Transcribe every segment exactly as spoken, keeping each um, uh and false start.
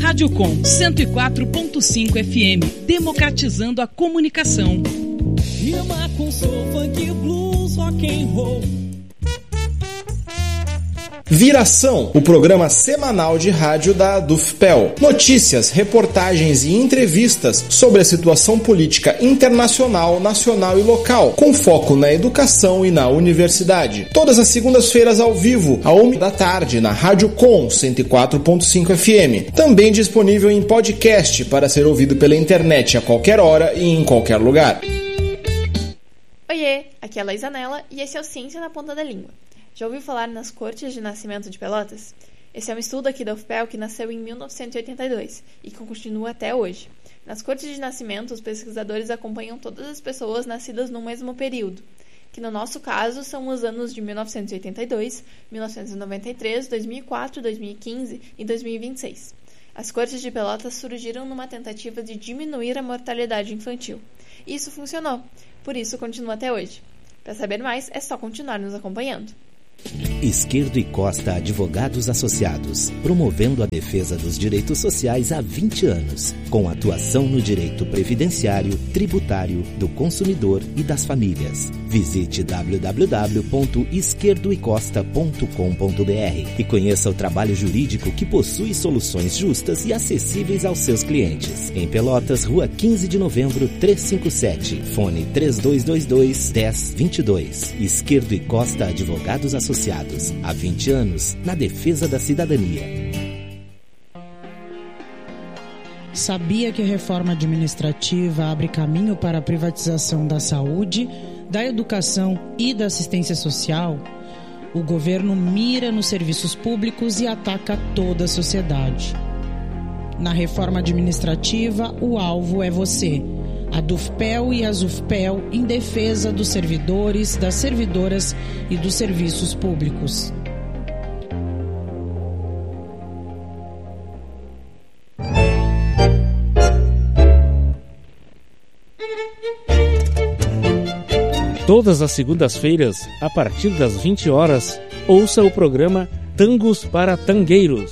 Rádio Com cento e quatro ponto cinco F M, democratizando a comunicação. Rima com soul, funk, blues, rock and roll. Viração, o programa semanal de rádio da Dufpel. Notícias, reportagens e entrevistas sobre a situação política internacional, nacional e local, com foco na educação e na universidade. Todas as segundas-feiras ao vivo, à uma da tarde, na Rádio Com cento e quatro ponto cinco F M. Também disponível em podcast para ser ouvido pela internet a qualquer hora e em qualquer lugar. Oiê, aqui é a Laís Anela e esse é o Ciência na Ponta da Língua. Já ouviu falar nas Cortes de Nascimento de Pelotas? Esse é um estudo aqui da U F P E L que nasceu em mil novecentos e oitenta e dois e que continua até hoje. Nas Cortes de Nascimento, os pesquisadores acompanham todas as pessoas nascidas no mesmo período, que no nosso caso são os anos de mil novecentos e oitenta e dois, mil novecentos e noventa e três, dois mil e quatro, dois mil e quinze e dois mil e vinte e seis. As Cortes de Pelotas surgiram numa tentativa de diminuir a mortalidade infantil. E isso funcionou, por isso continua até hoje. Para saber mais, é só continuar nos acompanhando. Esquerdo e Costa Advogados Associados, promovendo a defesa dos direitos sociais há vinte anos, com atuação no direito previdenciário, tributário, do consumidor e das famílias. Visite w w w ponto esquerdo e costa ponto com ponto b r e conheça o trabalho jurídico que possui soluções justas e acessíveis aos seus clientes. Em Pelotas, Rua quinze de novembro, trezentos e cinquenta e sete, fone três dois dois dois, um zero dois dois. Esquerdo e Costa Advogados Associados, há vinte anos, na defesa da cidadania. Sabia que a reforma administrativa abre caminho para a privatização da saúde, da educação e da assistência social? O governo mira nos serviços públicos e ataca toda a sociedade. Na reforma administrativa, o alvo é você. A Dufpel e a Zufpel em defesa dos servidores, das servidoras e dos serviços públicos. Todas as segundas-feiras, a partir das vinte horas, ouça o programa Tangos para Tangueiros.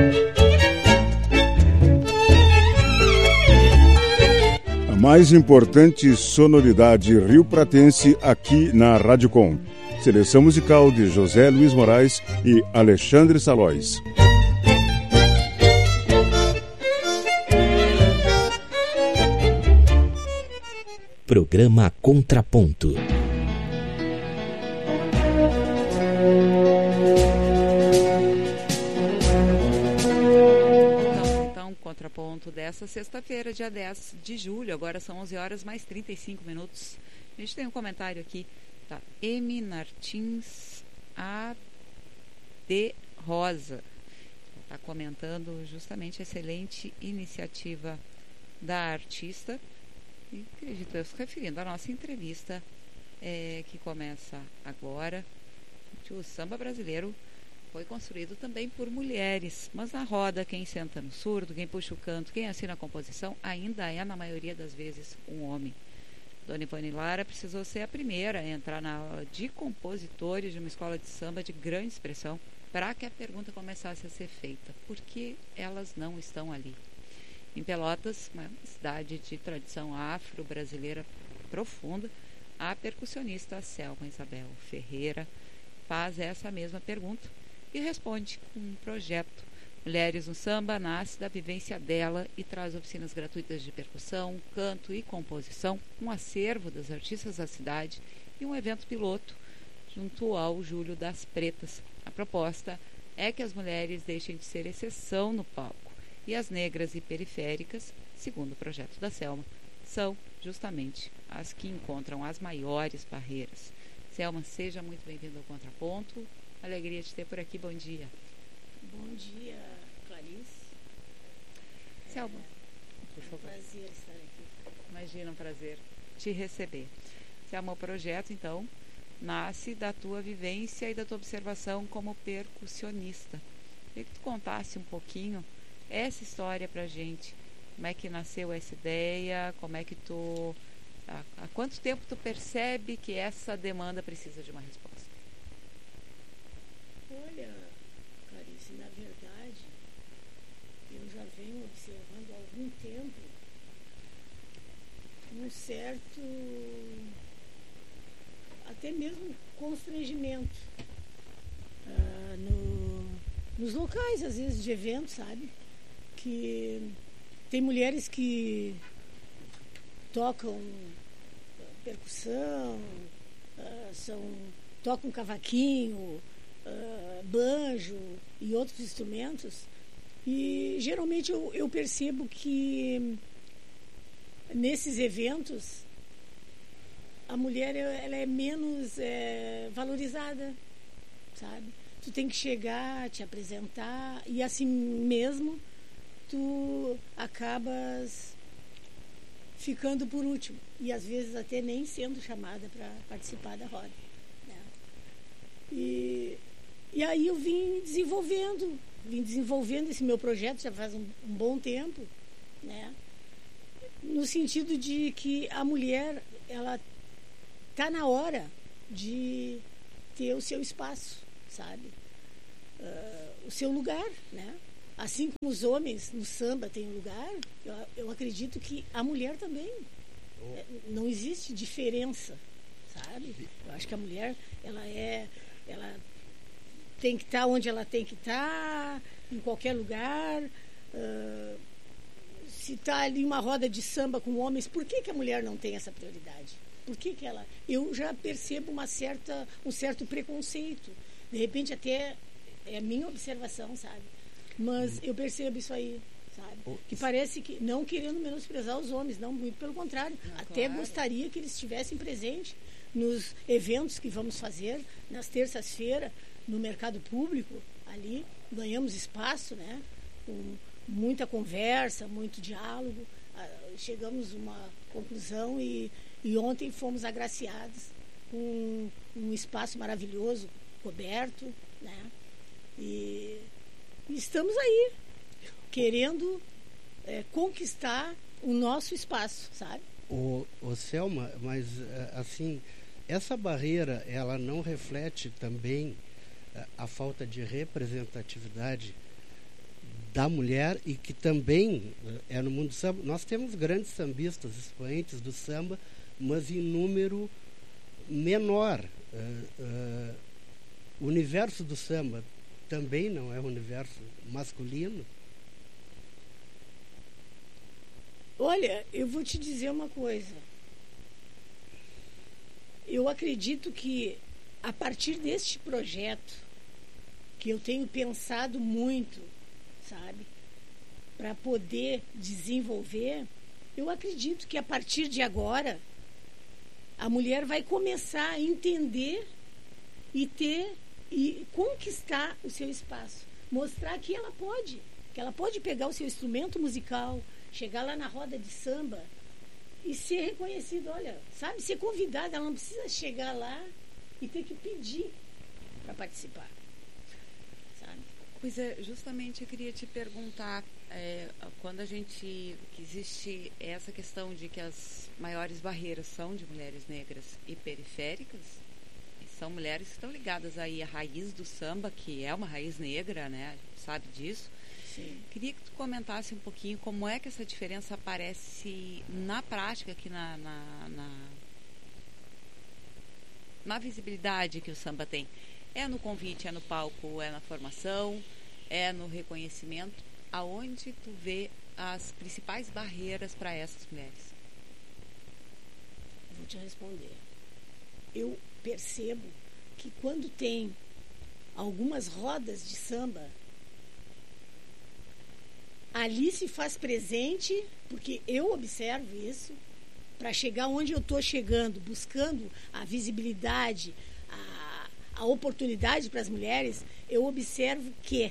A mais importante sonoridade rio-pratense aqui na Rádio Com. Seleção musical de José Luiz Moraes e Alexandre Salóis. Programa Contraponto. Contraponto dessa sexta-feira, dia dez de julho, agora são onze horas mais trinta e cinco minutos. A gente tem um comentário aqui da M. Nartins A. D. Rosa. Está comentando justamente a excelente iniciativa da artista e, acredito eu, se referindo à nossa entrevista é, que começa agora. O samba brasileiro foi construído também por mulheres, mas na roda, quem senta no surdo, quem puxa o canto, quem assina a composição, ainda é, na maioria das vezes, um homem. Dona Ivone Lara precisou ser a primeira a entrar na aula de compositores de uma escola de samba de grande expressão para que a pergunta começasse a ser feita: por que elas não estão ali? Em Pelotas, uma cidade de tradição afro-brasileira profunda, a percussionista Selma Isabel Ferreira faz essa mesma pergunta e responde com um projeto. Mulheres no Samba nasce da vivência dela e traz oficinas gratuitas de percussão, canto e composição, um acervo das artistas da cidade e um evento piloto junto ao Júlio das Pretas. A proposta é que as mulheres deixem de ser exceção no palco e as negras e periféricas, segundo o projeto da Selma, são justamente as que encontram as maiores barreiras. Selma, seja muito bem-vinda ao Contraponto. Alegria de ter por aqui. Bom dia. Bom dia, Clarice. Selma, é, por favor. É um prazer estar aqui. Imagina, um prazer te receber. Selma, o projeto, então, nasce da tua vivência e da tua observação como percussionista. Queria que tu contasse um pouquinho essa história pra gente. Como é que nasceu essa ideia? Como é que tu... Há, há quanto tempo tu percebe que essa demanda precisa de uma resposta? Olha, Clarice, na verdade, eu já venho observando há algum tempo um certo, até mesmo constrangimento uh, no, nos locais, às vezes, de eventos, sabe? Que tem mulheres que tocam percussão, uh, são, tocam cavaquinho, uh, banjo e outros instrumentos, e geralmente eu, eu percebo que nesses eventos a mulher ela é menos é, valorizada, sabe? Tu tem que chegar, te apresentar, e assim mesmo tu acabas ficando por último, e às vezes até nem sendo chamada para participar da roda, né? E, e aí eu vim desenvolvendo, vim desenvolvendo esse meu projeto já faz um, um bom tempo, né? No sentido de que a mulher, ela está na hora de ter o seu espaço, sabe? Uh, o seu lugar, né? Assim como os homens no samba têm um lugar, eu, eu acredito que a mulher também. Oh. Não existe diferença, sabe? Eu acho que a mulher, ela é, ela tem que estar onde ela tem que estar, em qualquer lugar. Uh, se está ali uma roda de samba com homens, por que que a mulher não tem essa prioridade? Por que que ela... Eu já percebo uma certa, um certo preconceito. De repente até é a minha observação, sabe? Mas eu percebo isso aí, sabe? Que parece que, não querendo menosprezar os homens, não, muito pelo contrário. Não, até claro. Gostaria que eles estivessem presentes nos eventos que vamos fazer nas terças-feiras, no mercado público, ali, ganhamos espaço, né? Com muita conversa, muito diálogo, chegamos a uma conclusão e, e ontem fomos agraciados com um espaço maravilhoso, coberto, né? E estamos aí, querendo é, conquistar o nosso espaço, sabe? O, o Selma, mas assim, essa barreira, ela não reflete também a, a falta de representatividade da mulher, e que também é no mundo do samba. Nós temos grandes sambistas, expoentes do samba, mas em número menor. Uh, uh, o universo do samba também não é um universo masculino? Olha, eu vou te dizer uma coisa. Eu acredito que a partir deste projeto, que eu tenho pensado muito, sabe, para poder desenvolver, eu acredito que a partir de agora a mulher vai começar a entender e ter e conquistar o seu espaço, mostrar que ela pode, que ela pode pegar o seu instrumento musical, chegar lá na roda de samba e ser reconhecida, olha, sabe, ser convidada. Ela não precisa chegar lá e ter que pedir para participar, sabe? Pois é, justamente eu queria te perguntar, é, quando a gente, que existe essa questão de que as maiores barreiras são de mulheres negras e periféricas, são mulheres que estão ligadas aí à raiz do samba, que é uma raiz negra, né? A gente sabe disso. Sim. Queria que tu comentasse um pouquinho como é que essa diferença aparece na prática, aqui na, na, na, na visibilidade que o samba tem. É no convite, é no palco, é na formação, é no reconhecimento. Aonde tu vê as principais barreiras para essas mulheres? Vou te responder. Eu percebo que quando tem algumas rodas de samba, ali se faz presente, porque eu observo isso, para chegar onde eu estou chegando, buscando a visibilidade, a, a oportunidade para as mulheres, eu observo que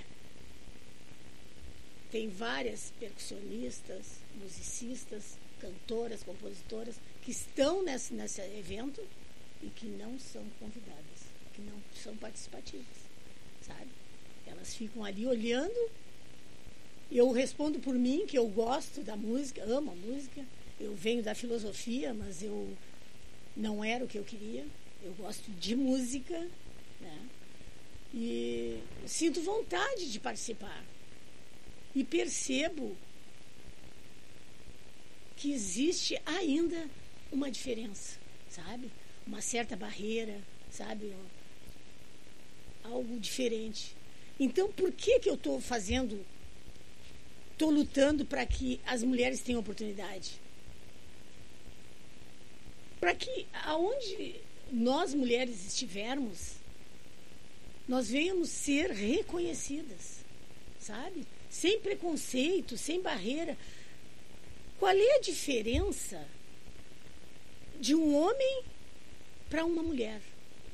tem várias percussionistas, musicistas, cantoras, compositoras que estão nesse, nesse evento e que não são convidadas, que não são participativas, sabe? Elas ficam ali olhando. Eu respondo por mim, que eu gosto da música, amo a música, eu venho da filosofia, mas eu não era o que eu queria, eu gosto de música, né? E sinto vontade de participar, e percebo que existe ainda uma diferença, sabe? Uma certa barreira, sabe? Algo diferente. Então, por que que eu estou fazendo, estou lutando para que as mulheres tenham oportunidade? Para que aonde nós mulheres estivermos, nós venhamos ser reconhecidas, sabe? Sem preconceito, sem barreira. Qual é a diferença de um homem para uma mulher?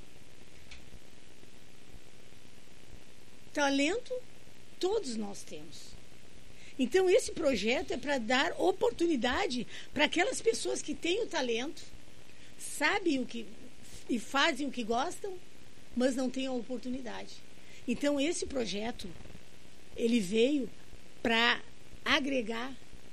Talento, todos nós temos. Então, esse projeto é para dar oportunidade para aquelas pessoas que têm o talento, sabem o que e fazem o que gostam, mas não têm a oportunidade. Então, esse projeto, ele veio para agregar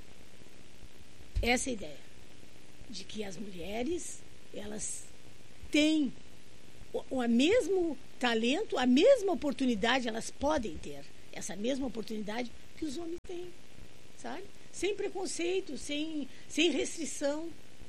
essa ideia de que as mulheres, elas têm o, o mesmo talento, a mesma oportunidade, elas podem ter essa mesma oportunidade que os homens têm, sabe? Sem preconceito, sem, sem restrição.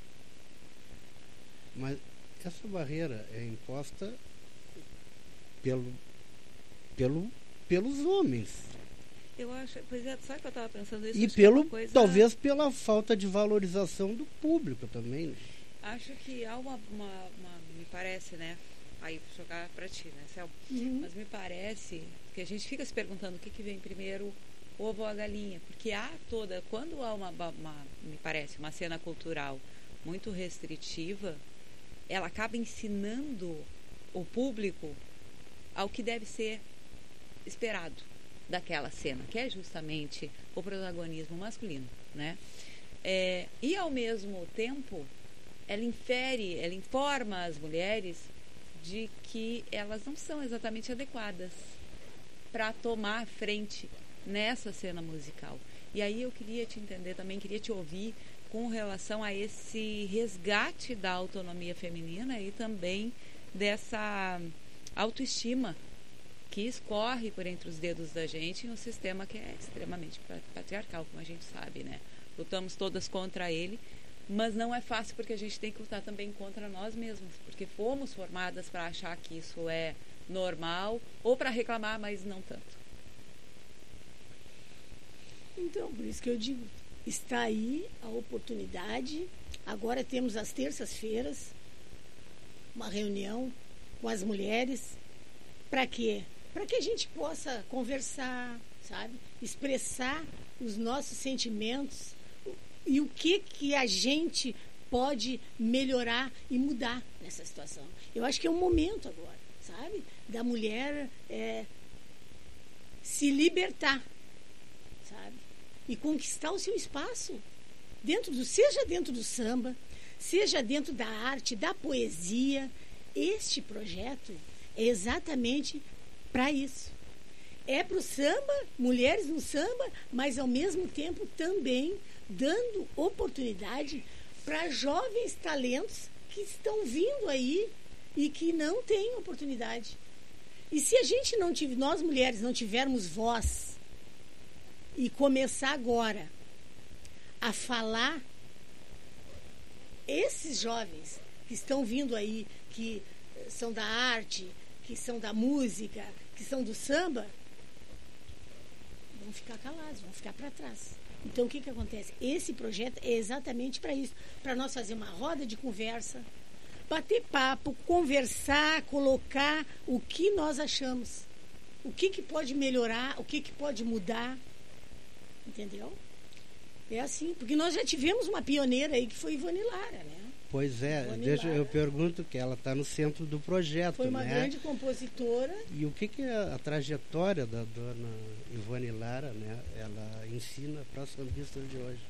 Mas essa barreira é imposta pelo, pelo, pelos homens. Eu acho, pois é, sabe que eu estava pensando isso? E pelo, é coisa... talvez pela falta de valorização do público também. Acho que há uma, uma, uma me parece, né? Aí vou jogar para ti, né, Céu? Uhum. Mas me parece que a gente fica se perguntando o que, que vem primeiro, o ovo ou a galinha, porque há toda, quando há uma, uma, me parece, uma cena cultural muito restritiva, ela acaba ensinando o público ao que deve ser esperado daquela cena, que é justamente o protagonismo masculino, né? É, e ao mesmo tempo ela infere, ela informa as mulheres de que elas não são exatamente adequadas para tomar a frente nessa cena musical. E aí eu queria te entender também, queria te ouvir com relação a esse resgate da autonomia feminina e também dessa autoestima que escorre por entre os dedos da gente em um sistema que é extremamente patriarcal, como a gente sabe, né? Lutamos todas contra ele, mas não é fácil porque a gente tem que lutar também contra nós mesmos, porque fomos formadas para achar que isso é normal ou para reclamar, mas não tanto. Então, por isso que eu digo, está aí a oportunidade. Agora temos às terças-feiras uma reunião com as mulheres. Para quê? Para que a gente possa conversar, sabe? Expressar os nossos sentimentos e o que, que a gente pode melhorar e mudar nessa situação. Eu acho que é um momento agora, sabe? Da mulher é, se libertar, sabe? E conquistar o seu espaço, dentro do, seja dentro do samba, seja dentro da arte, da poesia. Este projeto é exatamente para isso. É para o samba, mulheres no samba, mas ao mesmo tempo também dando oportunidade para jovens talentos que estão vindo aí e que não têm oportunidade. E se a gente não tiver, nós mulheres não tivermos voz e começar agora a falar, esses jovens que estão vindo aí, que são da arte, que são da música, que são do samba, vão ficar calados, vão ficar para trás. Então, o que que acontece? Esse projeto é exatamente para isso, para nós fazer uma roda de conversa, bater papo, conversar, colocar o que nós achamos, o que que pode melhorar, o que que pode mudar, entendeu? É assim, porque nós já tivemos uma pioneira aí que foi Ivone Lara, né? Pois é, Ivone deixa Lara. Eu pergunto que ela está no centro do projeto, foi uma né? grande compositora. E o que que é a trajetória da dona Ivone Lara, né? Ela ensina para as sambistas de hoje?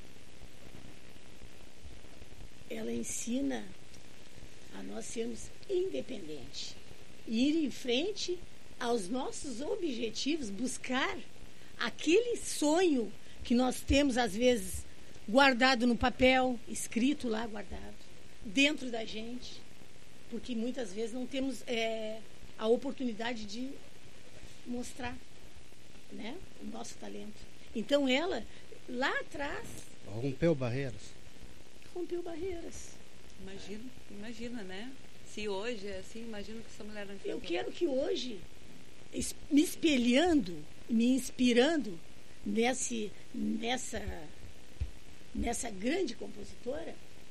Ela ensina a nós sermos independentes, ir em frente aos nossos objetivos, buscar aquele sonho que nós temos às vezes guardado no papel, escrito lá, guardado dentro da gente, porque muitas vezes não temos é, a oportunidade de mostrar, né, o nosso talento. Então ela, lá atrás... Rompeu barreiras. Rompeu barreiras. Imagina, imagina, né? Se hoje é assim, imagina que essa mulher não Eu quero que hoje, me espelhando, me inspirando nesse, nessa, nessa grande compositora,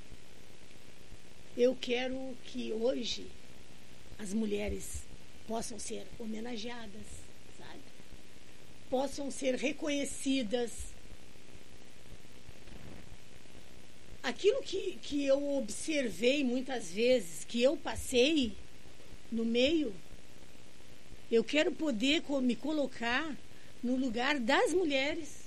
eu quero que hoje as mulheres possam ser homenageadas, sabe? Possam ser reconhecidas. Aquilo que, que eu observei muitas vezes, que eu passei no meio, eu quero poder me colocar no lugar das mulheres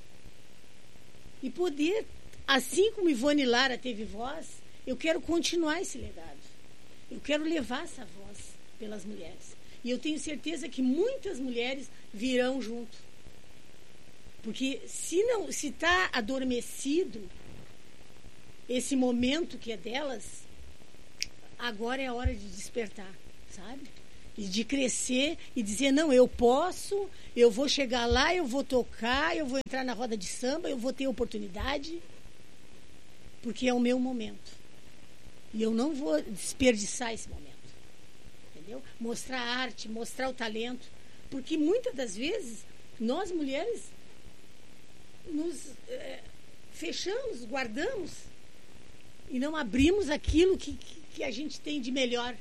e poder, assim como Ivone Lara teve voz, eu quero continuar esse legado. Eu quero levar essa voz pelas mulheres. E eu tenho certeza que muitas mulheres virão junto. Porque se não, se está adormecido esse momento que é delas, agora é a hora de despertar, sabe? E de crescer e dizer, não, eu posso, eu vou chegar lá, eu vou tocar, eu vou entrar na roda de samba, eu vou ter oportunidade, porque é o meu momento. E eu não vou desperdiçar esse momento. Entendeu? Mostrar a arte, mostrar o talento. Porque muitas das vezes, nós mulheres nos é, fechamos, guardamos e não abrimos aquilo que, que, que a gente tem de melhor.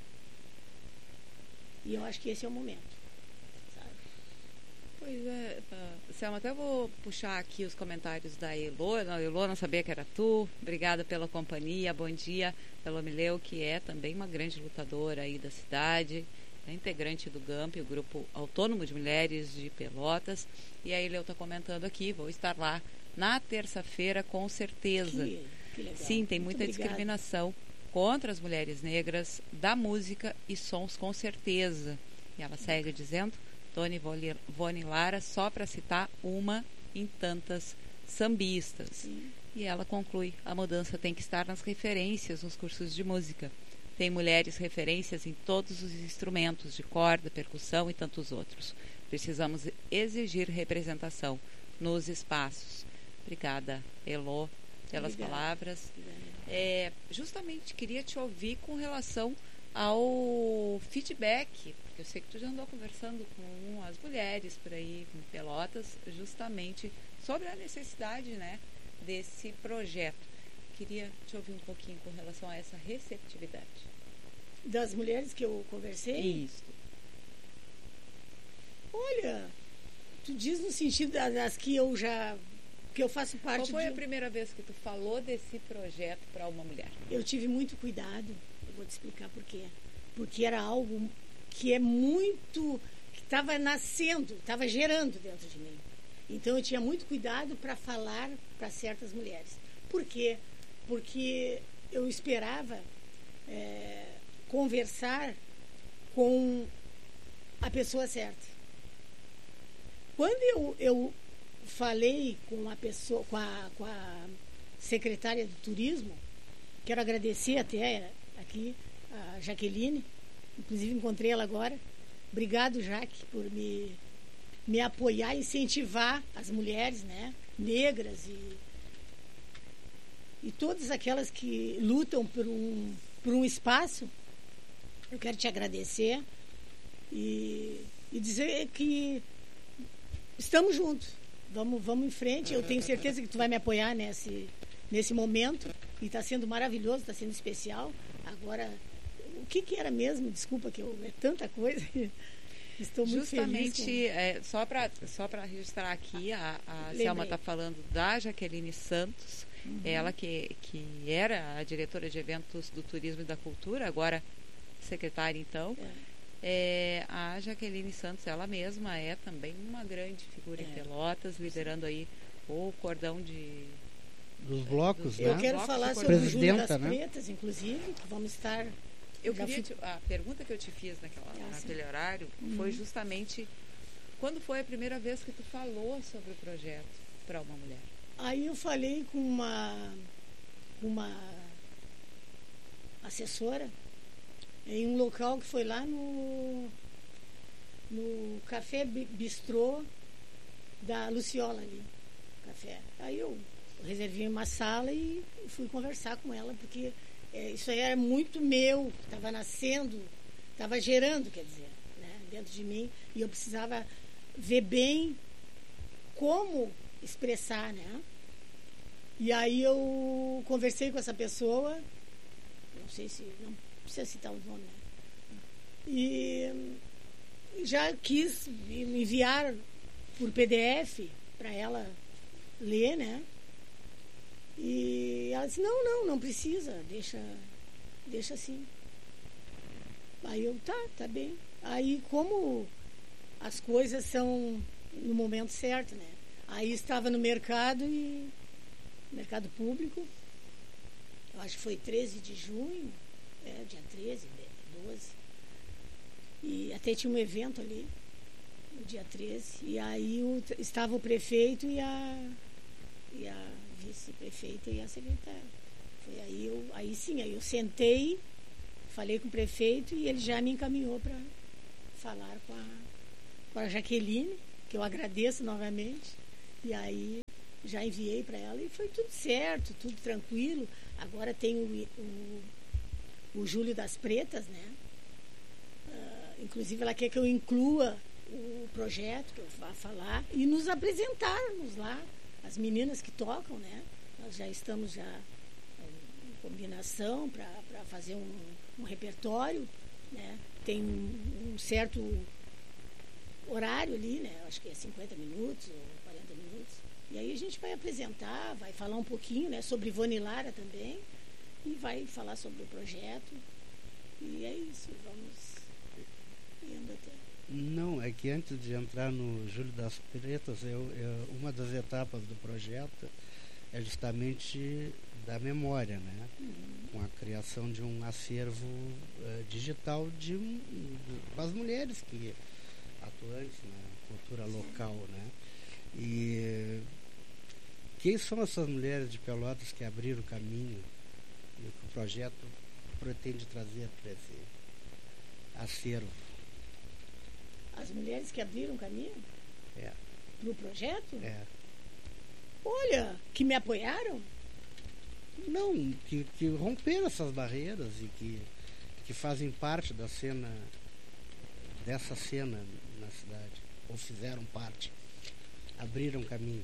E eu acho que esse é o momento. Sabe? Pois é, uh, Selma, até vou puxar aqui os comentários da Elô. A Elô, não sabia que era tu. Obrigada pela companhia, bom dia. Elô Mileu, que é também uma grande lutadora aí da cidade, é integrante do GAMP, o Grupo Autônomo de Mulheres de Pelotas. E a Elô está comentando aqui, vou estar lá na terça-feira com certeza. Que, que legal. Sim, tem muita Muito discriminação contra as mulheres negras da música e sons, com certeza. E ela segue dizendo, Dona Ivone Lara, só para citar uma em tantas sambistas. Sim. E ela conclui, a mudança tem que estar nas referências nos cursos de música. Tem mulheres referências em todos os instrumentos, de corda, percussão e tantos outros. Precisamos exigir representação nos espaços. Obrigada, Elô, pelas Obrigada. palavras. É, justamente queria te ouvir com relação ao feedback, porque eu sei que tu já andou conversando com as mulheres por aí, com Pelotas, justamente sobre a necessidade, né, desse projeto. Queria te ouvir um pouquinho com relação a essa receptividade. Das mulheres que eu conversei? Isso. Olha, tu diz no sentido das, das que eu já... que eu faço parte. Qual foi de... a primeira vez que tu falou desse projeto para uma mulher? Eu tive muito cuidado, eu vou te explicar por quê. Porque era algo que é muito... que estava nascendo, estava gerando dentro de mim. Então eu tinha muito cuidado para falar para certas mulheres. Por quê? Porque eu esperava é, conversar com a pessoa certa. Quando eu, eu falei com a pessoa, com a, com a secretária do turismo, quero agradecer até aqui a Jaqueline, inclusive encontrei ela agora. Obrigado, Jaque, por me, me apoiar e incentivar as mulheres, né, negras e, e todas aquelas que lutam por um, por um espaço. Eu quero te agradecer e, e dizer que estamos juntos. Vamos, vamos em frente. Eu tenho certeza que tu vai me apoiar nesse, nesse momento. E está sendo maravilhoso, está sendo especial. Agora, o que, que era mesmo? Desculpa, que eu, é tanta coisa. Estou muito Justamente, feliz. Com... é, só para só para registrar aqui, a, a Selma está falando da Jaqueline Santos, uhum. Ela que, que era a diretora de eventos do turismo e da cultura, agora secretária, então. É. É, a Jaqueline Santos, ela mesma é também uma grande figura é. em Pelotas, liderando aí o cordão de... Dos blocos, dos, né? Eu quero falar sobre o Júlio das né? Pretas, inclusive, que vamos estar... Eu queria te, a pergunta que eu te fiz naquela, ah, naquele sim. horário uhum. foi justamente quando foi a primeira vez que tu falou sobre o projeto para uma mulher? Aí eu falei com uma, uma assessora em um local que foi lá no, no Café Bistrô da Luciola ali. café. Aí eu reservei uma sala e fui conversar com ela, porque é, isso aí era muito meu, estava nascendo, estava gerando, quer dizer, né, dentro de mim, e eu precisava ver bem como expressar, né? E aí eu conversei com essa pessoa, não sei se, não precisa citar o nome, né? E já quis me enviar por P D F para ela ler, né? E ela disse, não, não, não precisa, deixa, deixa assim. Aí eu, tá, tá bem. Aí como as coisas são no momento certo, né? Aí estava no mercado e mercado público, eu acho que foi treze de junho, é, dia treze, doze, e até tinha um evento ali no dia treze, e aí o, estava o prefeito e a, e a vice-prefeita e a secretária. Foi aí, eu, aí sim, aí eu sentei, falei com o prefeito e ele já me encaminhou para falar com a, com a Jaqueline, que eu agradeço novamente, e aí já enviei para ela e foi tudo certo, tudo tranquilo. Agora tem o, o, o Júlio das Pretas, né? Uh, inclusive ela quer que eu inclua o projeto, que eu vá falar e nos apresentarmos lá, as meninas que tocam, né? Nós já estamos já em combinação para fazer um, um repertório, né? Tem um, um certo horário ali, né? Acho que é cinquenta minutos ou quarenta minutos. E aí a gente vai apresentar, vai falar um pouquinho, né, sobre Ivone Lara também, e vai falar sobre o projeto. E é isso, vamos indo até. Não, é que antes de entrar no Júlio das Pretas, eu, eu, uma das etapas do projeto é justamente da memória, né? Uhum. Com a criação de um acervo uh, digital de um, das mulheres que atuantes na cultura local, né? E quem são essas mulheres de Pelotas que abriram o caminho e que o projeto pretende trazer para esse acervo? As mulheres que abriram o caminho? É. Para o projeto? É. Olha, que me apoiaram? Não, que, que romperam essas barreiras e que, que fazem parte da cena, dessa cena na cidade, ou fizeram parte. Abriram caminhos.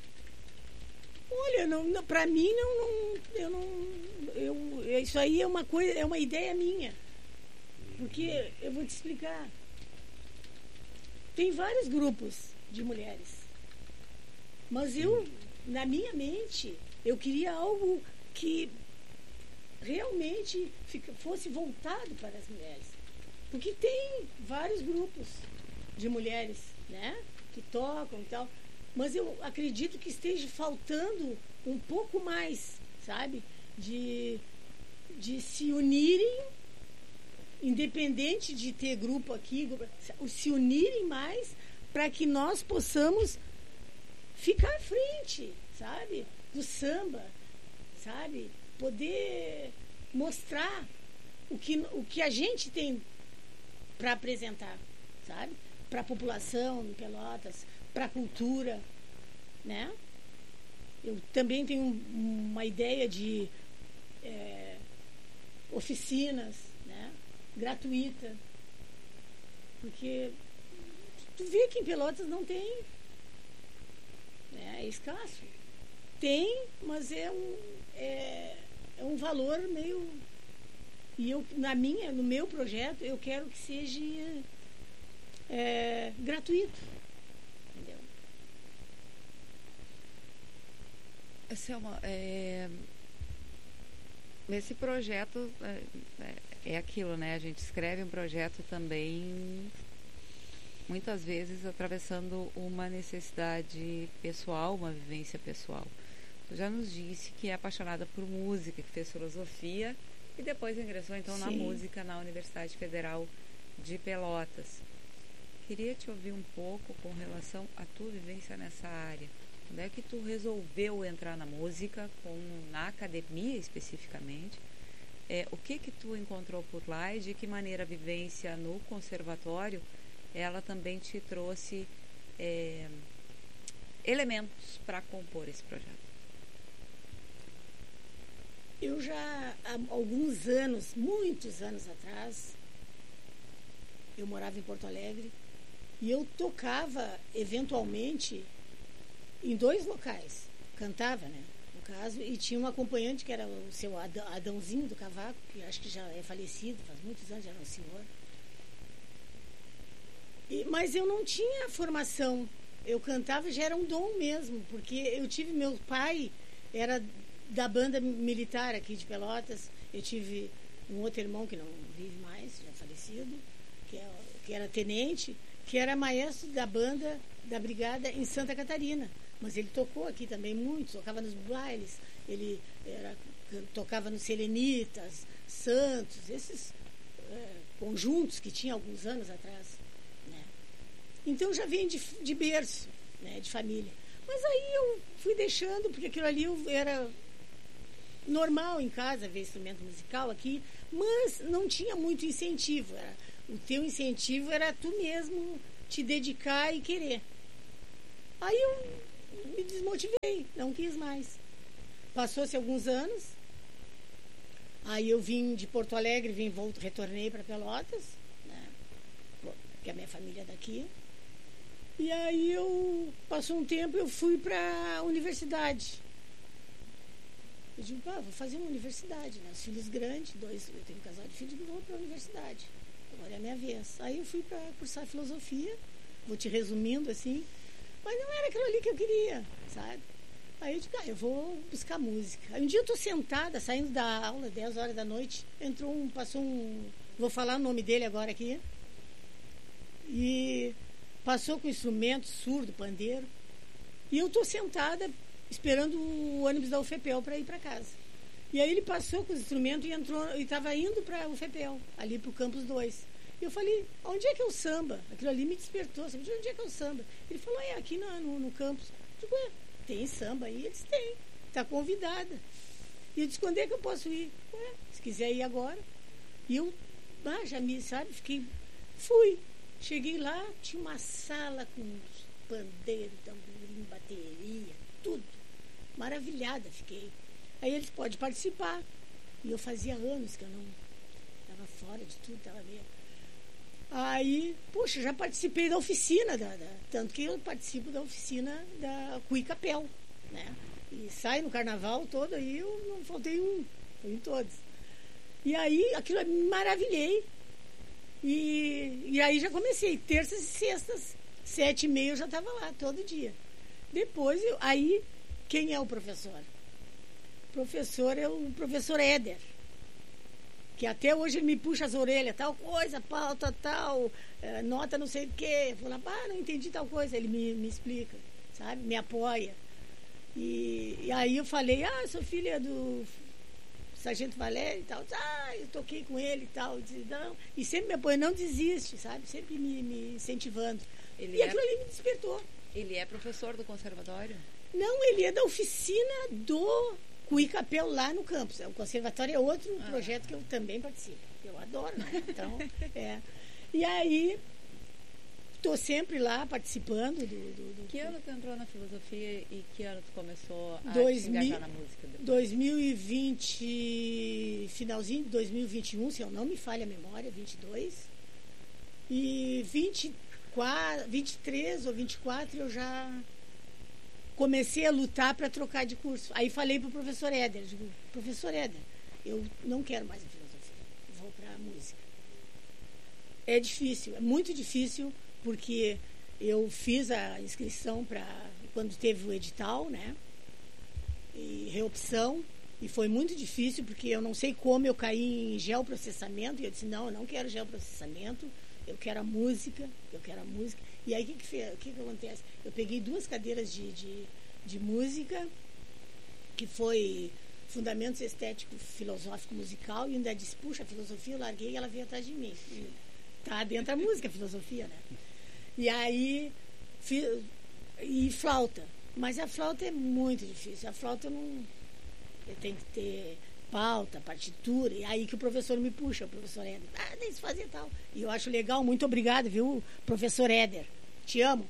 Olha, não, não, para mim não, não, eu não, eu, isso aí é uma coisa, é uma ideia minha, porque eu vou te explicar. Tem vários grupos de mulheres, mas eu, na minha mente, eu queria algo que realmente fica, fosse voltado para as mulheres, porque tem vários grupos de mulheres, né, que tocam e tal. Mas eu acredito que esteja faltando um pouco mais, sabe? De, de se unirem, independente de ter grupo aqui, se unirem mais para que nós possamos ficar à frente, sabe? Do samba, sabe? Poder mostrar o que, o que a gente tem para apresentar, sabe? Para a população em Pelotas, para a cultura, né? Eu também tenho um, uma ideia de é, oficinas, né? Gratuita, porque tu vê que em Pelotas não tem, né? É escasso. Tem, mas é um, é, é um valor meio... E eu, na minha, no meu projeto, eu quero que seja é, gratuito. Entendeu? Selma, é, esse projeto é, é aquilo, né? A gente escreve um projeto também, muitas vezes atravessando uma necessidade pessoal, uma vivência pessoal. Tu já nos disse que é apaixonada por música, que fez filosofia e depois ingressou então Sim. na música na Universidade Federal de Pelotas. Queria te ouvir um pouco com relação à tua vivência nessa área. Quando é que tu resolveu entrar na música, com, na academia especificamente? É, o que que tu encontrou por lá e de que maneira a vivência no conservatório ela também te trouxe é, elementos para compor esse projeto? Eu já, há alguns anos, muitos anos atrás, eu morava em Porto Alegre e eu tocava, eventualmente, em dois locais. Cantava, né? No caso, e tinha um acompanhante que era o seu Adãozinho do Cavaco, que acho que já é falecido, faz muitos anos, já era um senhor. E, mas eu não tinha formação. Eu cantava, já era um dom mesmo, porque eu tive, meu pai era da banda militar aqui de Pelotas, eu tive um outro irmão que não vive mais, já falecido, que, é, que era tenente, que era maestro da banda da brigada em Santa Catarina, mas ele tocou aqui também muito, tocava nos bailes, ele era, tocava nos Selenitas, Santos, esses é, conjuntos que tinha alguns anos atrás, né? Então já vem de, de berço, né, de família. Mas aí eu fui deixando, porque aquilo ali eu era normal em casa ver instrumento musical aqui, mas não tinha muito incentivo. Era, o teu incentivo era tu mesmo te dedicar e querer. Aí eu me desmotivei, não quis mais. Passou-se alguns anos, aí eu vim de Porto Alegre, vim, volto, retornei para Pelotas, né, porque a minha família é daqui. E aí eu, passou um tempo, eu fui para a universidade. Eu digo, pá, vou fazer uma universidade, né? Os filhos grandes, dois, eu tenho um casal de filhos, vou para a universidade. Agora é a minha vez. Aí eu fui para cursar filosofia, vou te resumindo assim, mas não era aquilo ali que eu queria, sabe? Aí eu digo, ah, eu vou buscar música. Aí um dia eu estou sentada, saindo da aula, dez horas da noite, entrou um, passou um, vou falar o nome dele agora aqui, e passou com instrumento surdo, pandeiro, e eu estou sentada esperando o ônibus da U F P E L para ir para casa. E aí ele passou com o instrumento e entrou, e estava indo para a U F P E L, ali para o Campus dois. E eu falei, onde é que é o samba? Aquilo ali me despertou, sabe? Onde é que é o samba? Ele falou, é aqui no, no, no campus. Eu digo, ué, tem samba aí? Eles têm, está convidada. E eu disse, quando é que eu posso ir? Ué, se quiser ir agora. E eu, ah, já me, sabe, fiquei, fui. Cheguei lá, tinha uma sala com pandeiro, tamborim, bateria, tudo. Maravilhada fiquei. Aí eles podem participar. E eu fazia anos que eu não estava fora de tudo, estava meio. Aí, poxa, já participei da oficina, da, da, tanto que eu participo da oficina da Cuicapel, né? E sai no carnaval todo, aí eu não faltei um, fui em todos. E aí, aquilo eu me maravilhei. E, e aí já comecei, terças e sextas, sete e meia eu já estava lá, todo dia. Depois, eu, aí, quem é o professor? O professor é o professor Éder, que até hoje ele me puxa as orelhas, tal coisa, pauta tal, é, nota não sei o quê. Eu falo, ah, não entendi tal coisa. Ele me, me explica, sabe, me apoia. E, e aí eu falei, ah, sou filha do Sargento Valério e tal. Ah, eu toquei com ele e tal. Disse, não. E sempre me apoia, não desiste, sabe? Sempre me, me incentivando. Ele e é... aquilo ali me despertou. Ele é professor do conservatório? Não, ele é da oficina do Cuicapel lá no campus. O conservatório é outro ah. projeto que eu também participo. Eu adoro, né? Então, é. E aí, estou sempre lá participando do, do, do... Que ano tu entrou na filosofia e que ano tu começou a dois se engajar na música? Depois? dois mil e vinte, finalzinho de dois mil e vinte e um, se eu não me falha a memória, vinte e dois. E vinte e quatro, vinte e três ou vinte e quatro eu já comecei a lutar para trocar de curso. Aí falei para o professor Éder, digo, professor Éder, eu não quero mais a filosofia, vou para a música. É difícil, é muito difícil, porque eu fiz a inscrição para quando teve o edital, né? E reopção, e foi muito difícil, porque eu não sei como eu caí em geoprocessamento, e eu disse, não, eu não quero geoprocessamento, eu quero a música, eu quero a música. E aí o que que, fez, que que acontece? Eu peguei duas cadeiras de, de, de música, que foi Fundamentos Estético Filosófico Musical, e ainda disse, puxa, a filosofia eu larguei e ela veio atrás de mim. E tá dentro da música, a filosofia, né? E aí, fi, e flauta. Mas a flauta é muito difícil. A flauta eu não... Eu tenho que ter pauta, partitura, e aí que o professor me puxa, o professor Éder. Ah, tem que fazer tal. E eu acho legal, muito obrigado, viu, professor Éder. Te amo.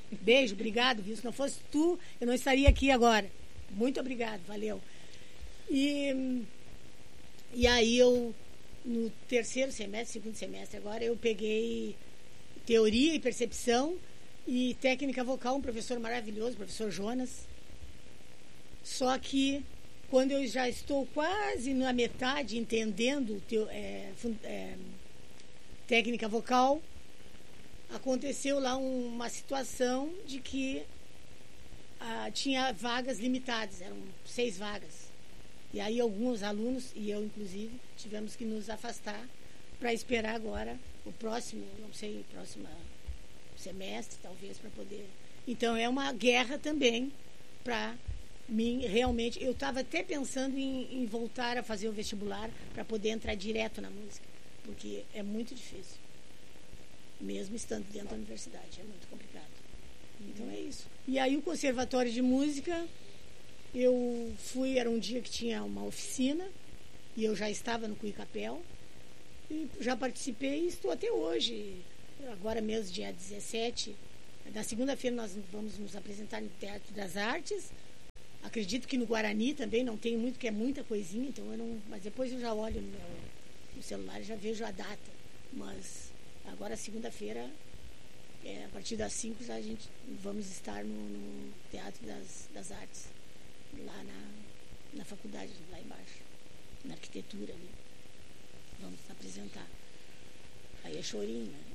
Beijo, obrigado, viu? Se não fosse tu, eu não estaria aqui agora. Muito obrigado, valeu. E, e aí eu, no terceiro semestre, segundo semestre agora, eu peguei teoria e percepção e técnica vocal, um professor maravilhoso, professor Jonas. Só que quando eu já estou quase na metade entendendo teo, é, é, técnica vocal, aconteceu lá um, uma situação de que ah, tinha vagas limitadas, eram seis vagas. E aí alguns alunos, e eu inclusive, tivemos que nos afastar para esperar agora o próximo, não sei, próximo semestre, talvez, para poder... Então, é uma guerra também para mim, realmente. Eu estava até pensando em, em voltar a fazer o vestibular para poder entrar direto na música, porque é muito difícil. Mesmo estando dentro da universidade, é muito complicado. Então é isso. E aí o Conservatório de Música, eu fui, era um dia que tinha uma oficina, e eu já estava no Cuicapel, e já participei e estou até hoje. Agora mesmo, dia dezessete, na segunda-feira nós vamos nos apresentar no Teatro das Artes. Acredito que no Guarani também, não tem muito, que é muita coisinha, então eu não, mas depois eu já olho no meu no celular e já vejo a data. Mas agora, segunda-feira, é, a partir das cinco, a gente vamos estar no, no Teatro das, das Artes, lá na, na faculdade, lá embaixo, na arquitetura ali. Vamos apresentar. Aí é chorinho, né?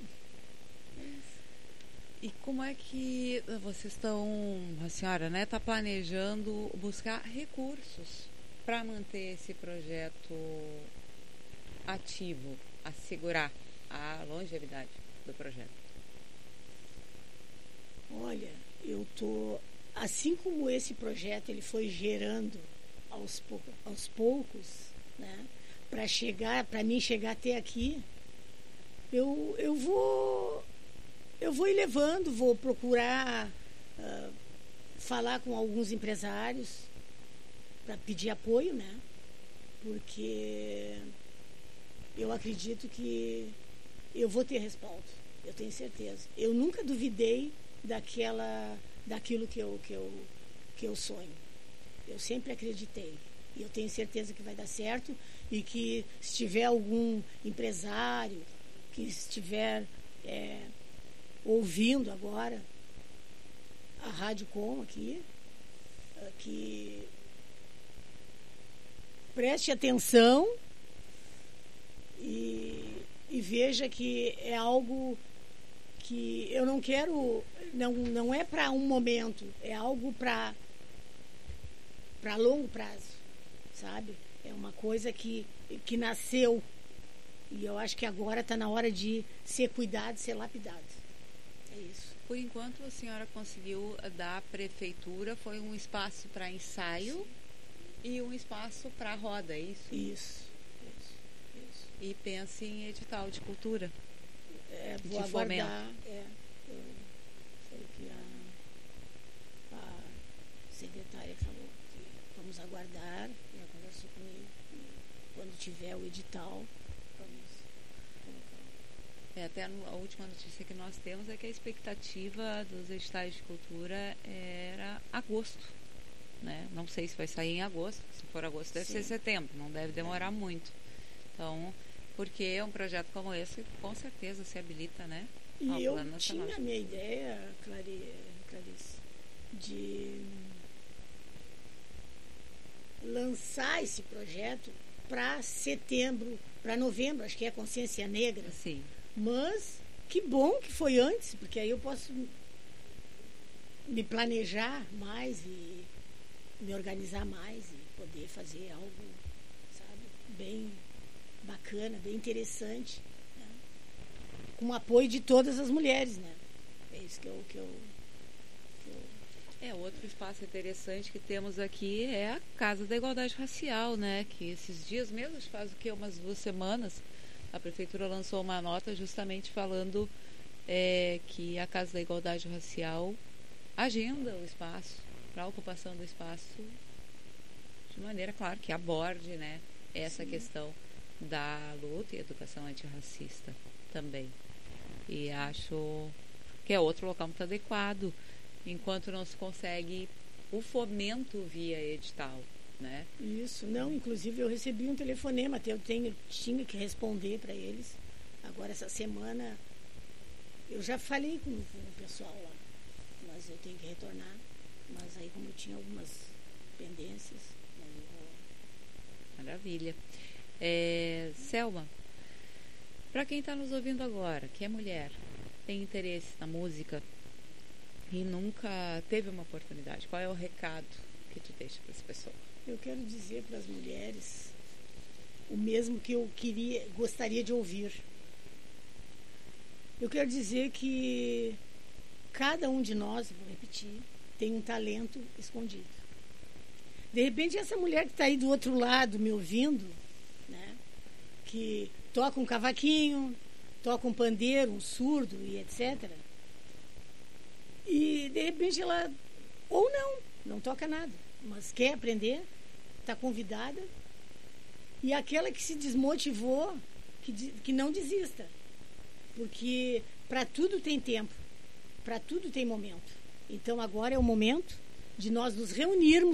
E como é que vocês estão, a senhora, né, está planejando buscar recursos para manter esse projeto ativo, assegurar a longevidade do projeto? Olha, eu tô, assim como esse projeto ele foi gerando aos, pou, aos poucos, né, para chegar, para mim chegar até aqui, eu, eu vou eu vou ir levando, vou procurar uh, falar com alguns empresários para pedir apoio, né? Porque eu acredito que eu vou ter respaldo, eu tenho certeza. Eu nunca duvidei daquela, daquilo que eu, que eu, que eu sonho. Eu sempre acreditei. E eu tenho certeza que vai dar certo e que se tiver algum empresário que estiver é, ouvindo agora a Rádio Com aqui, que preste atenção e, e veja que é algo que eu não quero, não, não é para um momento, é algo para para longo prazo, sabe? É uma coisa que, que nasceu e eu acho que agora está na hora de ser cuidado, ser lapidado. É isso. Por enquanto, a senhora conseguiu da prefeitura, foi um espaço para ensaio. Sim. E um espaço para roda, é isso? Isso, isso, isso. E pense em edital de cultura. É, vou de aguardar. fomento. É, eu, foi o que a, a secretária falou, que vamos aguardar, já conversou comigo, quando tiver o edital, vamos colocar. É, até a última notícia que nós temos é que a expectativa dos editais de cultura era agosto. Né? Não sei se vai sair em agosto, se for agosto deve Sim. ser setembro, não deve demorar é. muito. Então, porque um projeto como esse com certeza se habilita, né? E eu tinha a minha ideia, Clarice, Clarice, de lançar esse projeto para setembro, para novembro, acho que é a Consciência Negra. Sim. Mas que bom que foi antes, porque aí eu posso me planejar mais e me organizar mais e poder fazer algo, sabe, bem bacana, bem interessante, né? Com o apoio de todas as mulheres, né? É isso que eu, que eu, que eu... É, outro espaço interessante que temos aqui é a Casa da Igualdade Racial, né? Que esses dias mesmo, faz o que, umas duas semanas, a prefeitura lançou uma nota justamente falando é, que a Casa da Igualdade Racial agenda o espaço para a ocupação do espaço de maneira, claro, que aborde, né, essa Sim. questão da luta e educação antirracista também. E acho que é outro local muito adequado. enquanto não se consegue o fomento via edital, né? Isso, não, inclusive eu recebi um telefonema, até eu tenho, tinha que responder para eles. Agora essa semana eu já falei com, com o pessoal lá, mas eu tenho que retornar. Mas aí como eu tinha algumas pendências, aí eu vou... Maravilha. É, Selma, para quem está nos ouvindo agora, que é mulher, tem interesse na música e nunca teve uma oportunidade, qual é o recado que tu deixa para essa pessoa? Eu quero dizer para as mulheres o mesmo que eu queria, gostaria de ouvir. Eu quero dizer que cada um de nós, vou repetir, tem um talento escondido. De repente, essa mulher que está aí do outro lado me ouvindo, né, que toca um cavaquinho, toca um pandeiro, um surdo e etcétera. E, de repente, ela, ou não, não toca nada, mas quer aprender, está convidada. E aquela que se desmotivou, que, que não desista. Porque para tudo tem tempo, para tudo tem momento. Então, agora é o momento de nós nos reunirmos